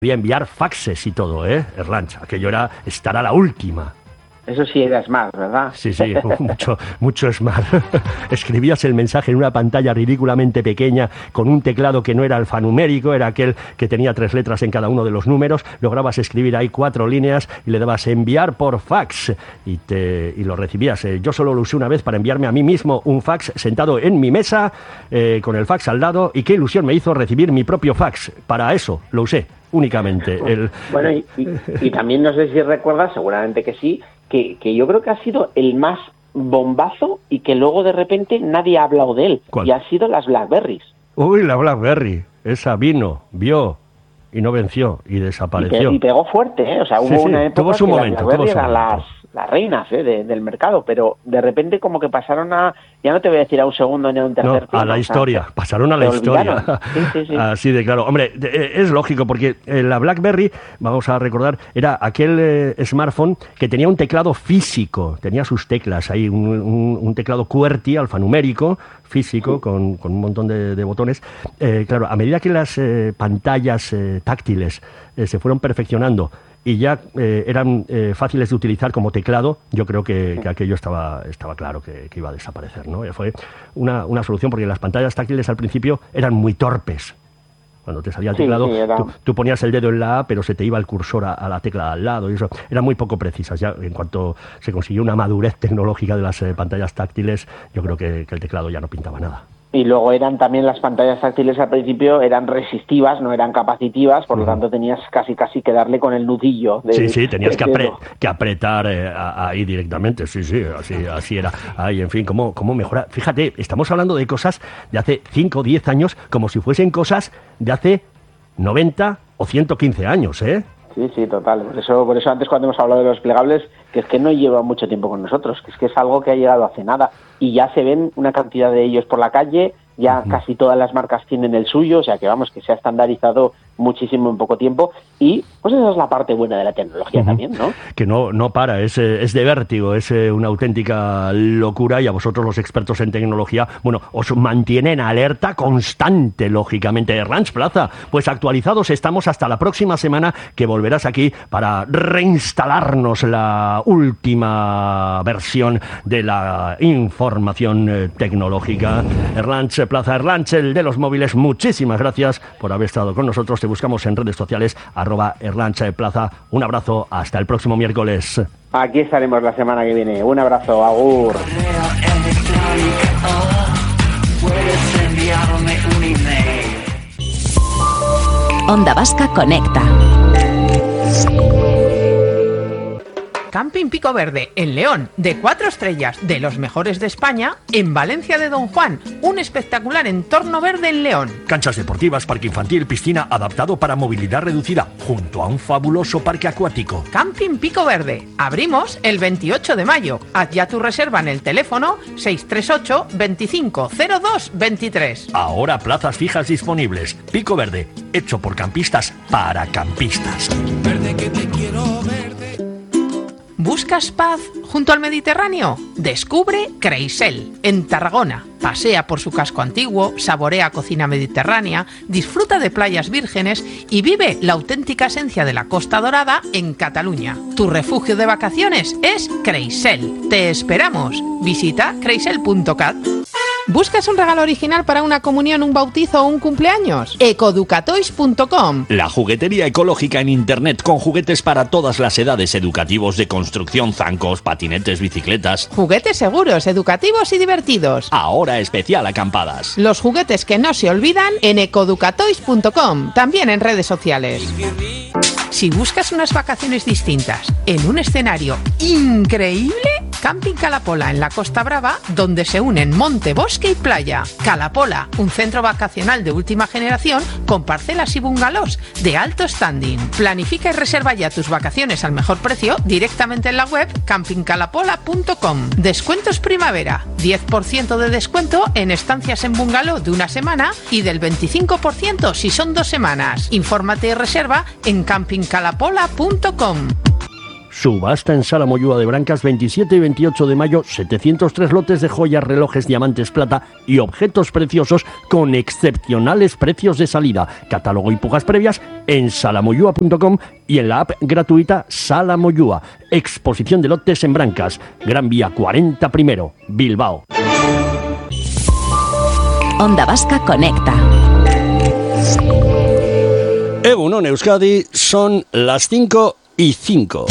Voy a enviar faxes y todo, Erlanch. Aquello estará la última. Eso sí era smart, ¿verdad? Sí, mucho smart. Escribías el mensaje en una pantalla ridículamente pequeña con un teclado que no era alfanumérico, era aquel que tenía 3 letras en cada uno de los números. Lograbas escribir ahí 4 líneas y le dabas enviar por fax y lo recibías. Yo solo lo usé una vez para enviarme a mí mismo un fax sentado en mi mesa con el fax al lado, y qué ilusión me hizo recibir mi propio fax. Para eso lo usé únicamente. Bueno, y también no sé si recuerdas, seguramente que sí, que yo creo que ha sido el más bombazo y que luego de repente nadie ha hablado de él. ¿Cuál? Y ha sido las BlackBerrys. Uy, la BlackBerry. Esa vio y no venció y desapareció. Y pegó fuerte, ¿eh? O sea, hubo una época tuvo su que momento, las BlackBerry eran las reinas del mercado, pero de repente como que pasaron a, ya no te voy a decir a un segundo ni a un tercer a la historia, pasaron a la historia. Sí. Así de claro. Hombre, es lógico, porque la BlackBerry, vamos a recordar, era aquel smartphone que tenía un teclado físico, tenía sus teclas ahí, un teclado QWERTY alfanumérico, físico, con un montón de botones. Claro, a medida que las pantallas táctiles se fueron perfeccionando y ya eran fáciles de utilizar como teclado, yo creo que aquello estaba claro que iba a desaparecer, ¿no? Fue una solución, porque las pantallas táctiles al principio eran muy torpes. Cuando te salía el teclado, tú ponías el dedo en la A, pero se te iba el cursor a la tecla al lado, y eso eran muy poco precisas. Ya en cuanto se consiguió una madurez tecnológica de las pantallas táctiles, yo creo que el teclado ya no pintaba nada. Y luego eran también las pantallas táctiles al principio, eran resistivas, no eran capacitivas, por lo tanto tenías casi que darle con el nudillo. Tenías que apretar ahí directamente, así era. Ay, en fin, cómo mejora. Fíjate, estamos hablando de cosas de hace 5 o 10 años como si fuesen cosas de hace 90 o 115 años, ¿eh? Sí, total. Por eso antes, cuando hemos hablado de los plegables, que es que no lleva mucho tiempo con nosotros, que es algo que ha llegado hace nada, y ya se ven una cantidad de ellos por la calle, ya casi todas las marcas tienen el suyo, o sea que vamos, que se ha estandarizado muchísimo en poco tiempo, y pues esa es la parte buena de la tecnología también, ¿no? Que no para, es de vértigo, es una auténtica locura, y a vosotros los expertos en tecnología, bueno, os mantienen alerta constante, lógicamente. Erlanch Plaza, pues actualizados estamos hasta la próxima semana, que volverás aquí para reinstalarnos la última versión de la información tecnológica. Erlanch Plaza, Erlanch, el de los móviles, muchísimas gracias por haber estado con nosotros. Te buscamos en redes sociales, @Erlanch Plaza. Un abrazo, hasta el próximo miércoles. Aquí estaremos la semana que viene. Un abrazo, agur. Onda Vasca Conecta. Camping Pico Verde, en León, de 4 estrellas, de los mejores de España, en Valencia de Don Juan, un espectacular entorno verde en León. Canchas deportivas, parque infantil, piscina adaptado para movilidad reducida, junto a un fabuloso parque acuático. Camping Pico Verde, abrimos el 28 de mayo. Haz ya tu reserva en el teléfono 638 25 02 23. Ahora plazas fijas disponibles. Pico Verde, hecho por campistas para campistas. Verde que te quiero verde. ¿Buscas paz junto al Mediterráneo? Descubre Creisel, en Tarragona. Pasea por su casco antiguo, saborea cocina mediterránea, disfruta de playas vírgenes y vive la auténtica esencia de la Costa Dorada en Cataluña. Tu refugio de vacaciones es Creisel. Te esperamos. Visita creisel.cat. ¿Buscas un regalo original para una comunión, un bautizo o un cumpleaños? Ecoducatoys.com. La juguetería ecológica en internet, con juguetes para todas las edades, educativos, de construcción, zancos, patinetes, bicicletas. Juguetes seguros, educativos y divertidos. Ahora especial acampadas. Los juguetes que no se olvidan en ecoducatoys.com, también en redes sociales. Si buscas unas vacaciones distintas en un escenario increíble, Camping Calapola en la Costa Brava, donde se unen monte, bosque y playa. Calapola, un centro vacacional de última generación con parcelas y bungalows de alto standing. Planifica y reserva ya tus vacaciones al mejor precio directamente en la web campingcalapola.com. Descuentos primavera, 10% de descuento en estancias en bungalow de 1 semana y del 25% si son 2 semanas. Infórmate y reserva en campingcalapola.com. Subasta en Sala Moyúa de Brancas, 27 y 28 de mayo, 703 lotes de joyas, relojes, diamantes, plata y objetos preciosos con excepcionales precios de salida. Catálogo y pujas previas en salamoyúa.com y en la app gratuita Sala Moyúa. Exposición de lotes en Brancas, Gran Vía 40 primero, Bilbao. Onda Vasca Conecta. Egunon Euskadi, son las 5:05.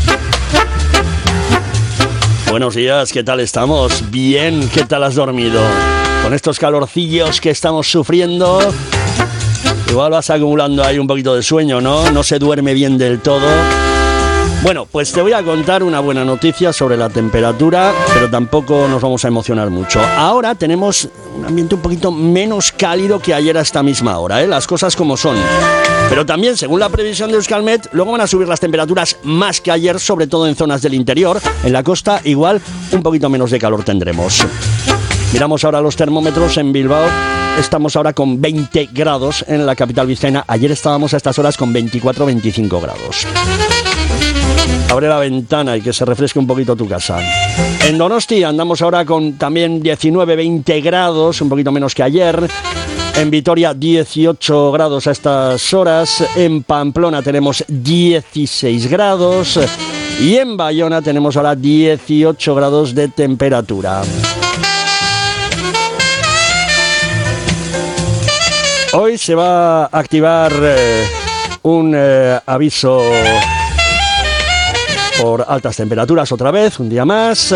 Buenos días, ¿qué tal estamos? Bien, ¿qué tal has dormido? Con estos calorcillos que estamos sufriendo, igual vas acumulando ahí un poquito de sueño, ¿no? No se duerme bien del todo. Bueno, pues te voy a contar una buena noticia sobre la temperatura, pero tampoco nos vamos a emocionar mucho. Ahora tenemos un ambiente un poquito menos cálido que ayer a esta misma hora, ¿eh? Las cosas como son. Pero también, según la previsión de Euskalmet, luego van a subir las temperaturas más que ayer, sobre todo en zonas del interior. En la costa, igual, un poquito menos de calor tendremos. Miramos ahora los termómetros en Bilbao. Estamos ahora con 20 grados en la capital vizcaína. Ayer estábamos a estas horas con 24-25 grados. Abre la ventana y que se refresque un poquito tu casa. En Donosti andamos ahora con también 19-20 grados, un poquito menos que ayer. En Vitoria 18 grados a estas horas. En Pamplona tenemos 16 grados. Y en Bayona tenemos ahora 18 grados de temperatura. Hoy se va a activar un aviso por altas temperaturas otra vez, un día más.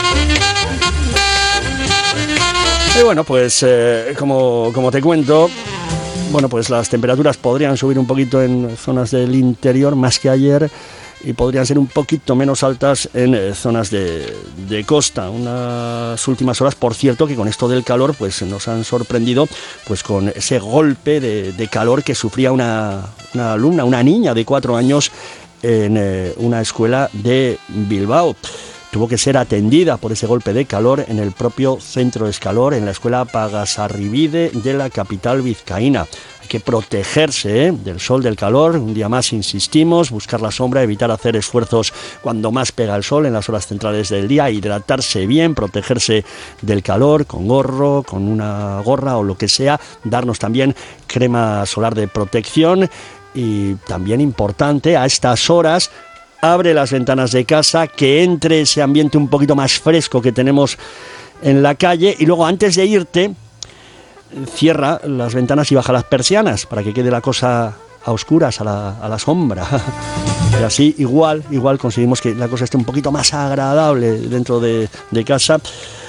Y bueno, pues como te cuento, bueno, pues las temperaturas podrían subir un poquito en zonas del interior más que ayer y podrían ser un poquito menos altas en zonas de costa. Unas últimas horas, por cierto, que con esto del calor pues nos han sorprendido pues con ese golpe de calor que sufría una alumna, una niña de 4 años en una escuela de Bilbao. Tuvo que ser atendida por ese golpe de calor en el propio centro escolar, en la escuela Pagasarribide de la capital vizcaína. Hay que protegerse del sol, del calor. Un día más insistimos, buscar la sombra, evitar hacer esfuerzos cuando más pega el sol en las horas centrales del día, hidratarse bien, protegerse del calor con gorro, con una gorra o lo que sea, darnos también crema solar de protección. Y también importante, a estas horas, abre las ventanas de casa, que entre ese ambiente un poquito más fresco que tenemos en la calle, y luego antes de irte, cierra las ventanas y baja las persianas para que quede la cosa a oscuras, a la sombra. Y así igual conseguimos que la cosa esté un poquito más agradable dentro de casa.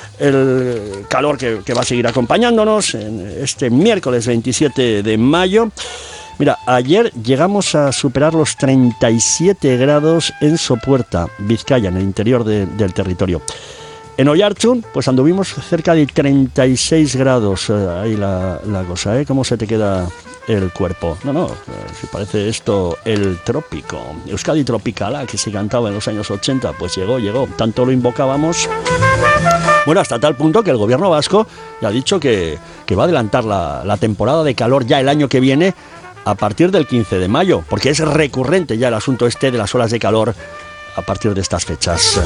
El calor que va a seguir acompañándonos en este miércoles 27 de mayo. Mira, ayer llegamos a superar los 37 grados en Sopuerta, Vizcaya, en el interior del territorio. En Oiartzun, pues anduvimos cerca de 36 grados. Ahí la cosa, ¿eh? ¿Cómo se te queda el cuerpo? No, si parece esto el trópico. Euskadi Tropicala, que se cantaba en los años 80, pues llegó. Tanto lo invocábamos. Bueno, hasta tal punto que el gobierno vasco ya ha dicho que va a adelantar la temporada de calor ya el año que viene, a partir del 15 de mayo, porque es recurrente ya el asunto de las olas de calor a partir de estas fechas.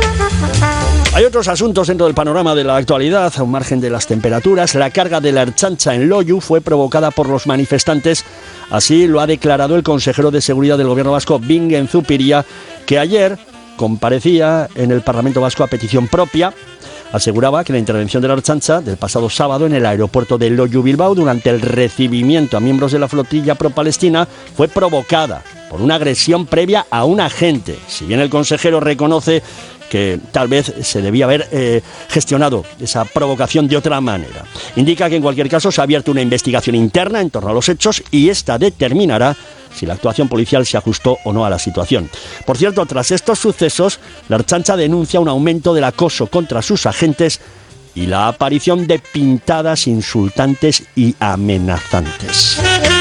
Hay otros asuntos dentro del panorama de la actualidad, a un margen de las temperaturas. La carga de la Ertzaintza en Loiu fue provocada por los manifestantes, así lo ha declarado el consejero de Seguridad del Gobierno vasco, Bingen Zupiria, que ayer comparecía en el Parlamento Vasco a petición propia. Aseguraba que la intervención de la Ertzaintza del pasado sábado en el aeropuerto de Loiu Bilbao durante el recibimiento a miembros de la flotilla pro-palestina fue provocada por una agresión previa a un agente. Si bien el consejero reconoce que tal vez se debía haber gestionado esa provocación de otra manera. Indica que en cualquier caso se ha abierto una investigación interna en torno a los hechos y esta determinará si la actuación policial se ajustó o no a la situación. Por cierto, tras estos sucesos, la Ertzaintza denuncia un aumento del acoso contra sus agentes y la aparición de pintadas insultantes y amenazantes.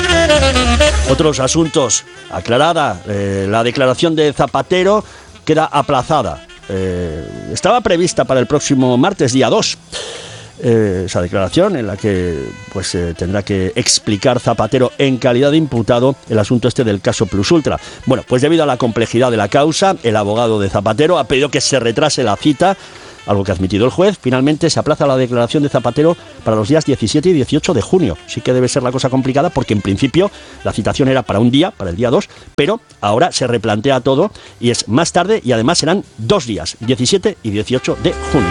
Otros asuntos. Aclarada, la declaración de Zapatero queda aplazada. Estaba prevista para el próximo martes, día 2. esa declaración en la que pues tendrá que explicar Zapatero en calidad de imputado el asunto este del caso Plus Ultra. Bueno, pues debido a la complejidad de la causa, el abogado de Zapatero ha pedido que se retrase la cita, algo que ha admitido el juez. Finalmente se aplaza la declaración de Zapatero para los días 17 y 18 de junio. Sí que debe ser la cosa complicada porque en principio la citación era para un día, para el día 2, pero ahora se replantea todo y es más tarde y además serán 2 días, 17 y 18 de junio.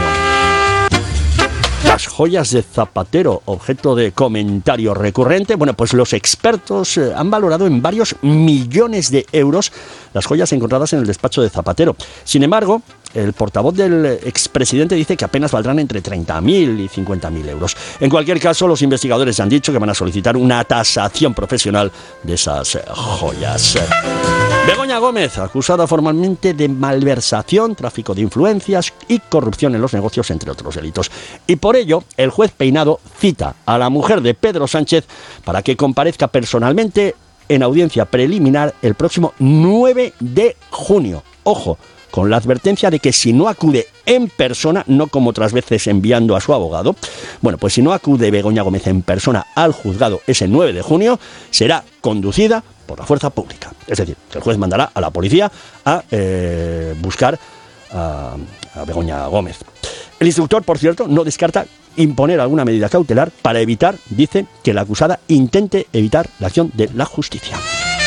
Las joyas de Zapatero, objeto de comentario recurrente. Bueno, pues los expertos han valorado en varios millones de euros las joyas encontradas en el despacho de Zapatero. Sin embargo, el portavoz del expresidente dice que apenas valdrán entre 30.000 y 50.000 euros. En cualquier caso, los investigadores han dicho que van a solicitar una tasación profesional de esas joyas. Begoña Gómez, acusada formalmente de malversación, tráfico de influencias y corrupción en los negocios, entre otros delitos. Y por ello, el juez Peinado cita a la mujer de Pedro Sánchez para que comparezca personalmente en audiencia preliminar el próximo 9 de junio. Ojo, con la advertencia de que si no acude en persona, no como otras veces enviando a su abogado, bueno, pues si no acude Begoña Gómez en persona al juzgado ese 9 de junio, será conducida por la fuerza pública. Es decir, que el juez mandará a la policía a buscar a Begoña Gómez. El instructor, por cierto, no descarta imponer alguna medida cautelar para evitar, dice, que la acusada intente evitar la acción de la justicia.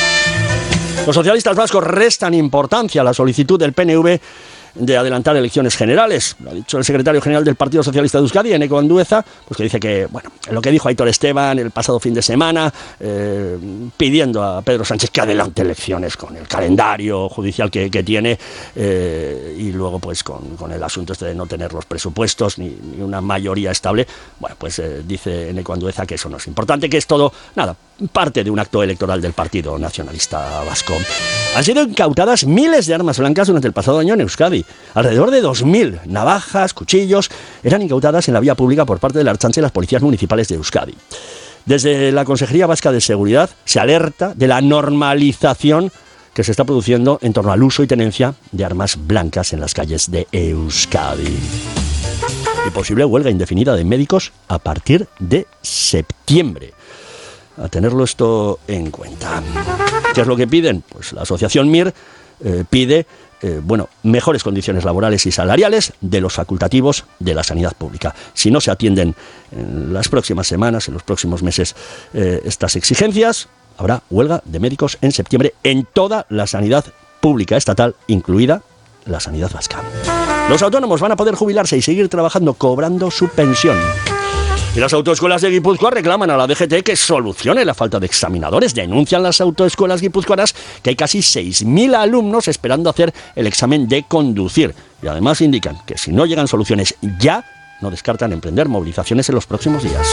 Los socialistas vascos restan importancia a la solicitud del PNV de adelantar elecciones generales. Lo ha dicho el secretario general del Partido Socialista de Euskadi, Eneko Andueza, pues que dice que, bueno, lo que dijo Aitor Esteban el pasado fin de semana, pidiendo a Pedro Sánchez que adelante elecciones con el calendario judicial que tiene, y luego pues con el asunto este de no tener los presupuestos ni una mayoría estable. Bueno, pues dice Eneko Andueza que eso no es importante, que es todo, nada, parte de un acto electoral del Partido Nacionalista Vasco. Han sido incautadas miles de armas blancas durante el pasado año en Euskadi. Alrededor de 2.000 navajas, cuchillos, eran incautadas en la vía pública por parte de la Ertzaintza y las policías municipales de Euskadi. Desde la Consejería Vasca de Seguridad se alerta de la normalización que se está produciendo en torno al uso y tenencia de armas blancas en las calles de Euskadi. Y posible huelga indefinida de médicos a partir de septiembre. A tenerlo esto en cuenta. ¿Qué es lo que piden? Pues la asociación MIR pide mejores condiciones laborales y salariales de los facultativos de la sanidad pública. Si no se atienden en las próximas semanas, en los próximos meses, estas exigencias, habrá huelga de médicos en septiembre en toda la sanidad pública estatal, incluida la sanidad vasca. Los autónomos van a poder jubilarse y seguir trabajando cobrando su pensión. Y las autoescuelas de Guipúzcoa reclaman a la DGT que solucione la falta de examinadores. Denuncian las autoescuelas guipuzcoanas que hay casi 6.000 alumnos esperando hacer el examen de conducir. Y además indican que si no llegan soluciones ya, no descartan emprender movilizaciones en los próximos días.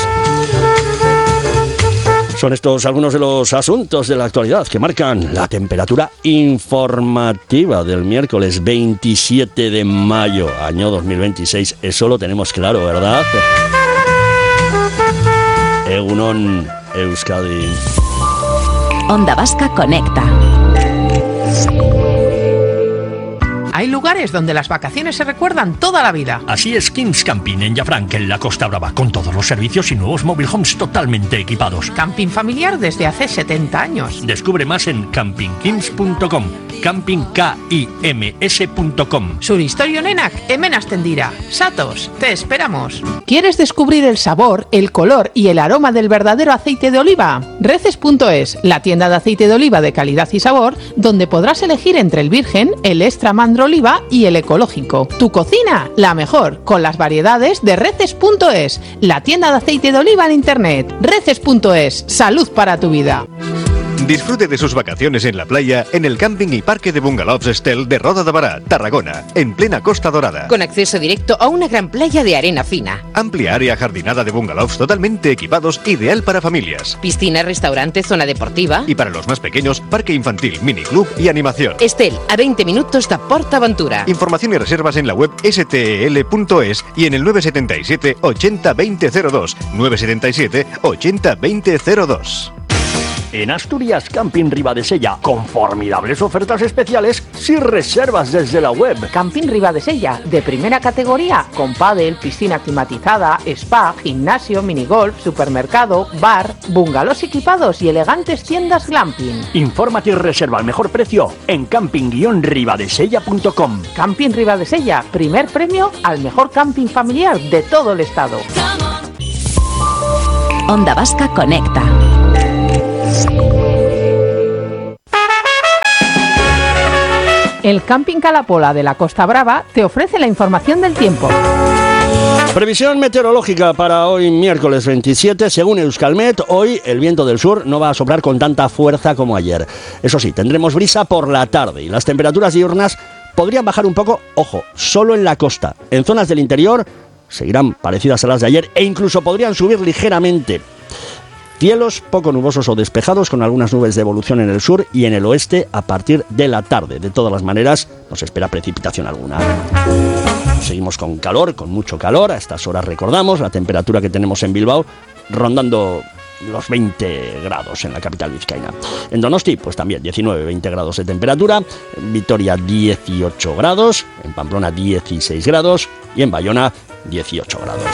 Son estos algunos de los asuntos de la actualidad que marcan la temperatura informativa del miércoles 27 de mayo, año 2026. Eso lo tenemos claro, ¿verdad? Egunon, Euskadi. Onda Vasca conecta. Hay lugares donde las vacaciones se recuerdan toda la vida. Así es Kings Camping en Llafranc, en la Costa Brava, con todos los servicios y nuevos mobile homes totalmente equipados. Camping familiar desde hace 70 años. Descubre más en campingkings.com, campingkims.com. Surhistorionenak, hemen hasten dira. Satos, te esperamos. ¿Quieres descubrir el sabor, el color y el aroma del verdadero aceite de oliva? Reces.es, la tienda de aceite de oliva de calidad y sabor, donde podrás elegir entre el virgen, el extra mandro oliva y el ecológico. Tu cocina, la mejor, con las variedades de Reces.es, la tienda de aceite de oliva en internet. Reces.es, salud para tu vida. Disfrute de sus vacaciones en la playa en el camping y parque de bungalows Estel de Roda de Bará, Tarragona, en plena Costa Dorada. Con acceso directo a una gran playa de arena fina. Amplia área jardinada de bungalows totalmente equipados, ideal para familias. Piscina, restaurante, zona deportiva. Y para los más pequeños, parque infantil, miniclub y animación. Estel, a 20 minutos de PortAventura. Información y reservas en la web stel.es y en el 977 80 2002. 977 80 2002. En Asturias, Camping Ribadesella, con formidables ofertas especiales si reservas desde la web. Camping Ribadesella, de primera categoría, con pádel, piscina climatizada, spa, gimnasio, minigolf, supermercado, bar, bungalows equipados y elegantes tiendas glamping. Infórmate y reserva al mejor precio en camping-ribadesella.com. Camping Ribadesella, primer premio al mejor camping familiar de todo el estado. Onda Vasca Conecta. El Camping Calapola de la Costa Brava te ofrece la información del tiempo. Previsión meteorológica para hoy miércoles 27, según Euskalmet, hoy el viento del sur no va a soplar con tanta fuerza como ayer. Eso sí, tendremos brisa por la tarde y las temperaturas diurnas podrían bajar un poco, ojo, solo en la costa. En zonas del interior seguirán parecidas a las de ayer e incluso podrían subir ligeramente. Cielos poco nubosos o despejados con algunas nubes de evolución en el sur y en el oeste a partir de la tarde. De todas las maneras, no se espera precipitación alguna. Seguimos con calor, con mucho calor. A estas horas recordamos la temperatura que tenemos en Bilbao rondando los 20 grados en la capital vizcaína. En Donosti, pues también 19-20 grados de temperatura. En Vitoria, 18 grados. En Pamplona, 16 grados. Y en Bayona, 18 grados.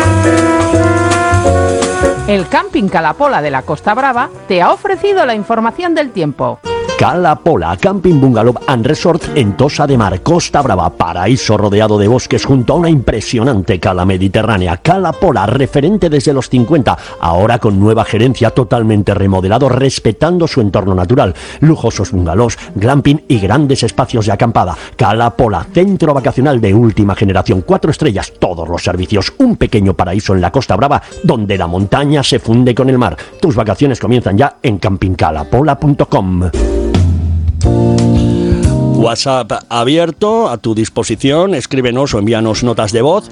El Camping Calapola de la Costa Brava te ha ofrecido la información del tiempo. Calapola, Camping Bungalow and Resort en Tossa de Mar, Costa Brava, paraíso rodeado de bosques junto a una impresionante cala mediterránea. Calapola, referente desde los 50, ahora con nueva gerencia, totalmente remodelado, respetando su entorno natural. Lujosos bungalows, glamping y grandes espacios de acampada. Calapola, centro vacacional de última generación, 4 estrellas, todos los servicios. Un pequeño paraíso en la Costa Brava, donde la montaña se funde con el mar. Tus vacaciones comienzan ya en campingcalapola.com. WhatsApp abierto a tu disposición, escríbenos o envíanos notas de voz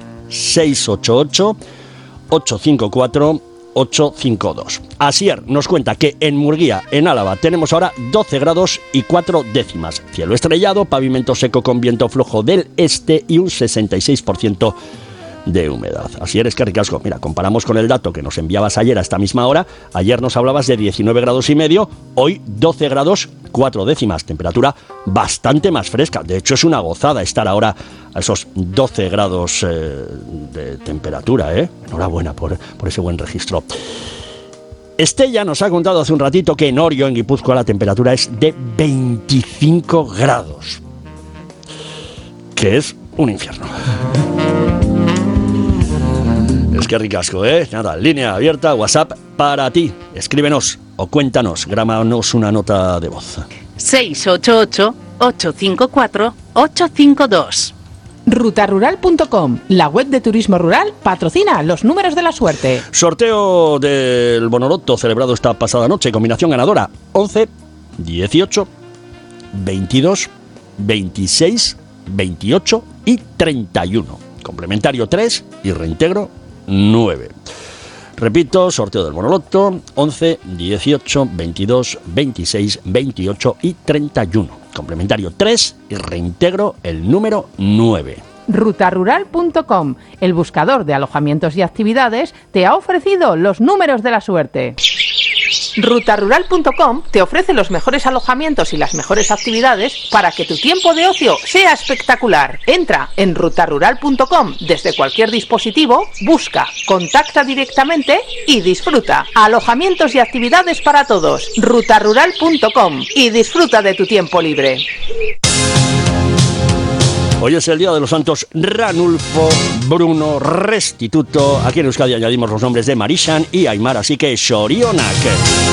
688-854-852. Asier nos cuenta que en Murguía, en Álava, tenemos ahora 12 grados y 4 décimas. Cielo estrellado, pavimento seco con viento flojo del este y un 66% de humedad. Así eres, que ricasco. Mira, comparamos con el dato que nos enviabas ayer a esta misma hora. Ayer nos hablabas de 19 grados y medio, hoy 12 grados 4 décimas. Temperatura bastante más fresca. De hecho, es una gozada estar ahora a esos 12 grados de temperatura, ¿eh? Enhorabuena por ese buen registro. Estella nos ha contado hace un ratito que en Orio, en Guipúzcoa, la temperatura es de 25 grados. Que es un infierno. Es que ricasco, ¿eh? Nada, línea abierta, WhatsApp para ti. Escríbenos o cuéntanos, grábanos una nota de voz. 688-854-852. Rutarural.com, la web de turismo rural, patrocina los números de la suerte. Sorteo del Bonoloto celebrado esta pasada noche. Combinación ganadora: 11, 18, 22, 26, 28 y 31. Complementario 3 y reintegro 9. Repito, sorteo del Bonoloto: 11, 18, 22, 26, 28 y 31. Complementario 3 y reintegro el número 9. Rutarural.com, el buscador de alojamientos y actividades, te ha ofrecido los números de la suerte. Rutarural.com te ofrece los mejores alojamientos y las mejores actividades para que tu tiempo de ocio sea espectacular. Entra en rutarural.com desde cualquier dispositivo, busca, contacta directamente y disfruta. Alojamientos y actividades para todos. Rutarural.com y disfruta de tu tiempo libre. Hoy es el día de los santos Ranulfo, Bruno, Restituto. Aquí en Euskadi añadimos los nombres de Marishan y Aymar, así que Xorionak.